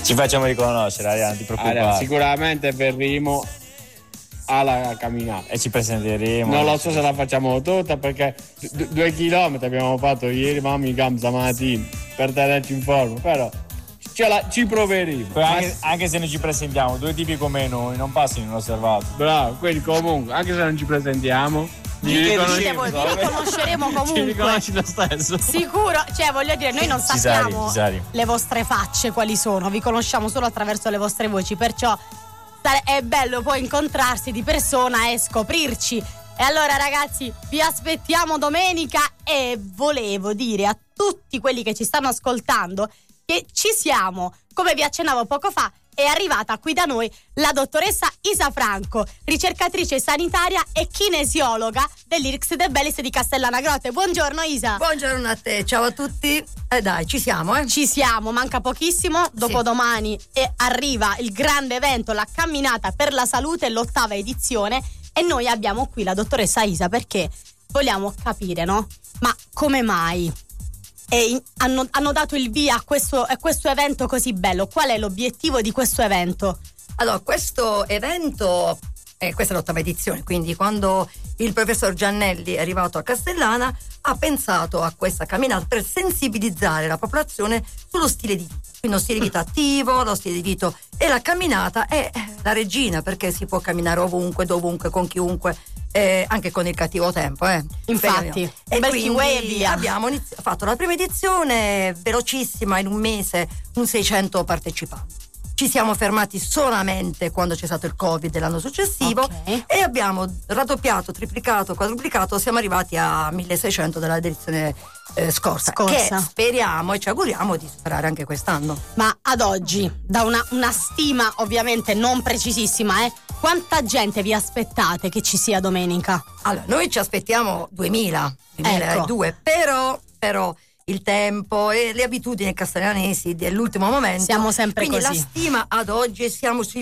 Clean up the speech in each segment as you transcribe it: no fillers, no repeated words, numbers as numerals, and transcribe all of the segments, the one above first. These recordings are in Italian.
Ci facciamo riconoscere, Arianna, ti preoccupare. Sicuramente verremo alla camminata e ci presenteremo. Non lo so se la facciamo tutta, perché 2 chilometri abbiamo fatto ieri, mamma in campo stamattina, per tenerci in forma, però ci proveremo. Anche se non ci presentiamo, 2 tipi come noi non passano inosservati. Bravo, quindi comunque, anche se non ci presentiamo, vi riconosceremo comunque. Ci riconosci lo stesso. Sicuro, cioè voglio dire, noi non sappiamo le vostre facce quali sono, vi conosciamo solo attraverso le vostre voci, perciò è bello poi incontrarsi di persona e scoprirci. E allora ragazzi, vi aspettiamo domenica, e volevo dire a tutti quelli che ci stanno ascoltando che ci siamo, come vi accennavo poco fa. È arrivata qui da noi la dottoressa Isa Franco, ricercatrice sanitaria e kinesiologa dell'Irix De Bellis di Castellana Grotte. Buongiorno Isa. Buongiorno a te, ciao a tutti. Dai, ci siamo, Ci siamo, manca pochissimo, dopodomani arriva il grande evento, la camminata per la salute, l'8ª edizione, e noi abbiamo qui la dottoressa Isa perché vogliamo capire, no? Ma come mai hanno dato il via a questo evento così bello? Qual è l'obiettivo di questo evento? Allora, questo evento, questa è l'8ª edizione, quindi quando il professor Giannelli è arrivato a Castellana ha pensato a questa camminata per sensibilizzare la popolazione sullo stile di vita, quindi uno stile di vita attivo, lo stile di vita, e la camminata è la regina, perché si può camminare ovunque, dovunque, con chiunque, anche con il cattivo tempo, infatti, e quindi abbiamo fatto la prima edizione velocissima, in un mese, 600 partecipanti. Ci siamo fermati solamente quando c'è stato il Covid dell'anno successivo, e abbiamo raddoppiato, triplicato, quadruplicato, siamo arrivati a 1600 della edizione scorsa, che speriamo e ci auguriamo di superare anche quest'anno. Ma ad oggi, da una stima ovviamente non precisissima, quanta gente vi aspettate che ci sia domenica? Allora, noi ci aspettiamo 2002, però il tempo e le abitudini castellanesi dell'ultimo momento, siamo sempre quindi così. La stima ad oggi siamo sui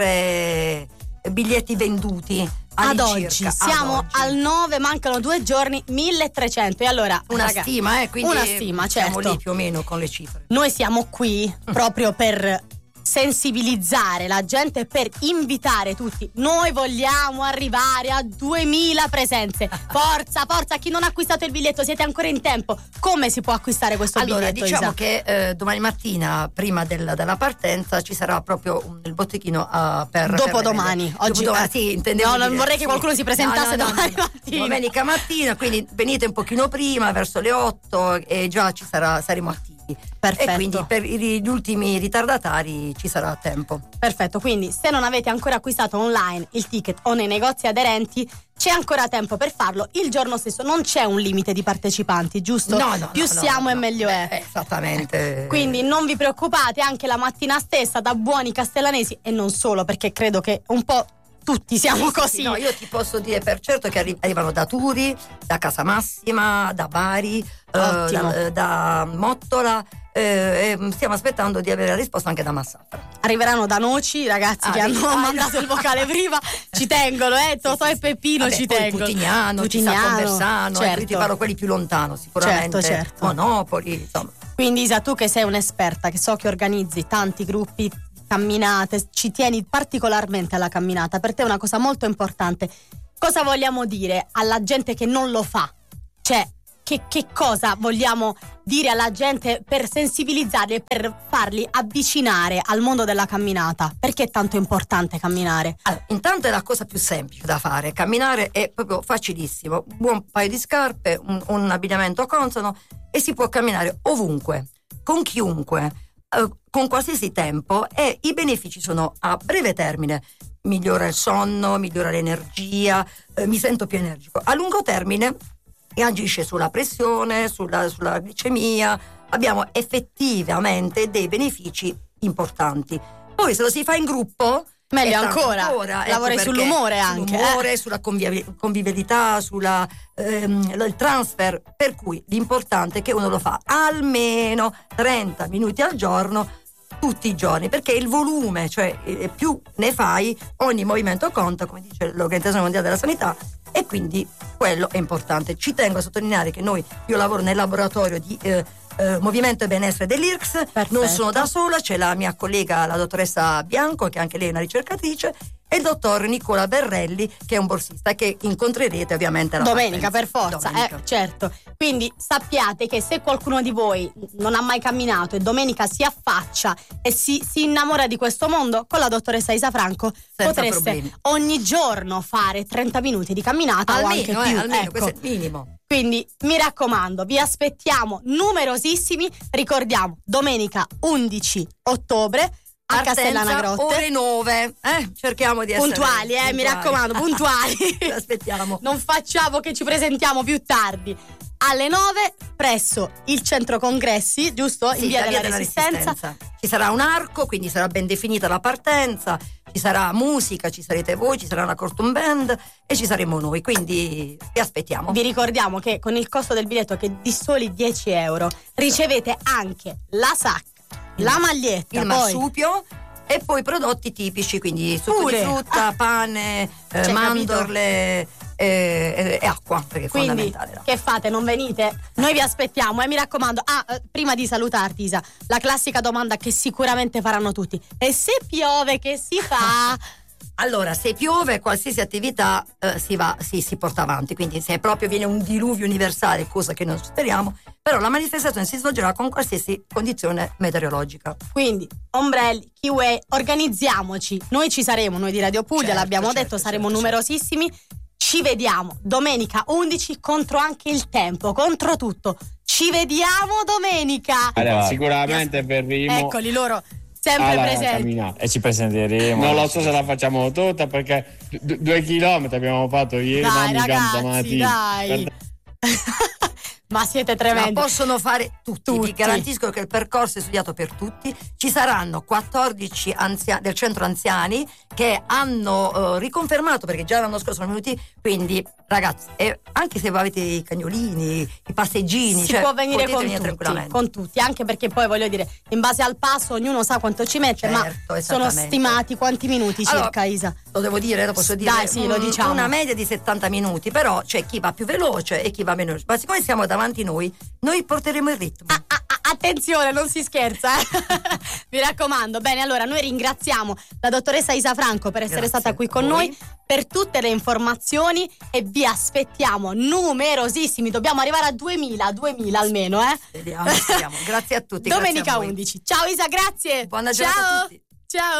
1.300 biglietti venduti ad oggi. Siamo al 9, mancano 2 giorni, 1.300. E allora stima, quindi una stima, siamo certo, lì più o meno con le cifre. Noi siamo qui proprio per sensibilizzare la gente, per invitare tutti. Noi vogliamo arrivare a 2000 presenze. Forza, chi non ha acquistato il biglietto, siete ancora in tempo. Come si può acquistare questo biglietto? Allora, diciamo che domani mattina, prima della partenza, ci sarà proprio il botteghino per dopodomani. Oggi sì, intendevo non vorrei che qualcuno si presentasse domani mattina. Domenica mattina, quindi venite un pochino prima, verso le 8, e già saremo attivi. Perfetto. E quindi per gli ultimi ritardatari ci sarà tempo. Perfetto, quindi se non avete ancora acquistato online il ticket o nei negozi aderenti, c'è ancora tempo per farlo. Il giorno stesso non c'è un limite di partecipanti, giusto? No, più siamo e meglio è. Esattamente. Quindi non vi preoccupate, anche la mattina stessa, da buoni castellanesi, e non solo, perché credo che un po' tutti siamo così. Sì, no, io ti posso dire per certo che arrivano da Turi, da Casamassima, da Bari, da Mottola, e stiamo aspettando di avere la risposta anche da Massafra. Arriveranno da Noci, ragazzi, che hanno mandato il vocale prima, ci tengono, Totò e Peppino. Vabbè, ci tengono. Putignano, ci sta Conversano, certo. Ti parlo quelli più lontano sicuramente, certo. Monopoli, insomma. Quindi Isa, tu che sei un'esperta, che so che organizzi tanti gruppi, camminate, ci tieni particolarmente alla camminata, per te è una cosa molto importante. Cosa vogliamo dire alla gente che non lo fa? Cioè, che cosa vogliamo dire alla gente per sensibilizzarli e per farli avvicinare al mondo della camminata? Perché è tanto importante camminare? Allora, intanto è la cosa più semplice da fare. Camminare è proprio facilissimo. Buon paio di scarpe, un abbigliamento consono, e si può camminare ovunque, con chiunque, con qualsiasi tempo, e i benefici sono a breve termine: migliora il sonno, migliora l'energia, mi sento più energico. A lungo termine agisce sulla pressione, sulla glicemia. Abbiamo effettivamente dei benefici importanti. Poi se lo si fa in gruppo, meglio ancora, lavori sull'umore anche. Sull'umore, sulla convivialità, il transfer, per cui l'importante è che uno lo fa almeno 30 minuti al giorno, tutti i giorni, perché il volume, cioè più ne fai, ogni movimento conta, come dice l'Organizzazione Mondiale della Sanità, e quindi quello è importante. Ci tengo a sottolineare che io lavoro nel laboratorio di Movimento e Benessere dell'IRCS. Perfetto. Non sono da sola, c'è la mia collega, la dottoressa Bianco, che anche lei è una ricercatrice, e il dottor Nicola Berrelli, che è un borsista, che incontrerete ovviamente la domenica, per forza. Domenica. Certo. Quindi sappiate che se qualcuno di voi non ha mai camminato e domenica si affaccia e si innamora di questo mondo, con la dottoressa Isa Franco Senza potreste problemi. ogni giorno fare 30 minuti di camminata o anche più. Almeno, Ecco. questo è il minimo. Quindi mi raccomando, vi aspettiamo numerosissimi. Ricordiamo, domenica 11 ottobre a Castellana Grotte. Ore 9, cerchiamo di essere puntuali, mi raccomando, puntuali. Aspettiamo. Non facciamo che ci presentiamo più tardi. Alle 9 presso il centro congressi, giusto? Sì, in via la della Resistenza. Ci sarà un arco, quindi sarà ben definita la partenza, ci sarà musica, ci sarete voi, ci sarà una Cortum Band e ci saremo noi, quindi vi aspettiamo. Vi ricordiamo che con il costo del biglietto, che è di soli 10 euro, ricevete anche la sacca, la maglietta, il marsupio e poi prodotti tipici, quindi succo di frutta, pane, mandorle e acqua, perché è quindi fondamentale. che fate? Non venite? Noi vi aspettiamo, mi raccomando. Prima di salutarti, Isa, la classica domanda che sicuramente faranno tutti: e se piove che si fa? Allora, se piove, qualsiasi attività si porta avanti, quindi se proprio viene un diluvio universale, cosa che non speriamo, però la manifestazione si svolgerà con qualsiasi condizione meteorologica. Quindi ombrelli, kiwi, organizziamoci. Noi ci saremo, noi di Radio Puglia, l'abbiamo detto, saremo numerosissimi. Ci vediamo domenica 11 contro anche il tempo, contro tutto. Ci vediamo domenica. Allora, sicuramente verremo. Eccoli loro. Sempre presenti. Camminare. E ci presenteremo. Non lo so se la facciamo tutta, perché 2 chilometri abbiamo fatto ieri. Dai ragazzi, dai. Ma siete tremendi. Ma possono fare tutti. Vi garantisco che il percorso è studiato per tutti. Ci saranno 14 del centro anziani che hanno riconfermato, perché già l'anno scorso sono venuti, quindi ragazzi, anche se avete i cagnolini, i passeggini, si può venire con tutti, anche perché poi voglio dire, in base al passo ognuno sa quanto ci mette, ma sono stimati quanti minuti circa, Isa? Lo devo dire, lo posso dire? Dai, sì, lo diciamo. Una media di 70 minuti, però c'è chi va più veloce e chi va meno veloce. Ma siccome siamo davanti noi porteremo il ritmo. Attenzione, non si scherza, mi raccomando. Bene, allora noi ringraziamo la dottoressa Isa Franco per essere stata qui con noi, per tutte le informazioni, e vi aspettiamo numerosissimi. Dobbiamo arrivare a 2000 almeno, Vediamo. Grazie a tutti. Domenica 11. Ciao Isa, grazie. Buona giornata a tutti. Ciao.